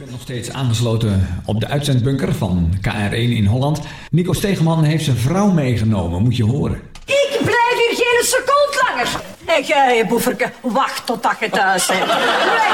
bent nog steeds aangesloten op de uitzendbunker van KR1 in Holland. Nico Stegeman heeft zijn vrouw meegenomen, moet je horen. Ik blijf hier geen seconde langer. En jij, boeferke, wacht totdat je thuis bent.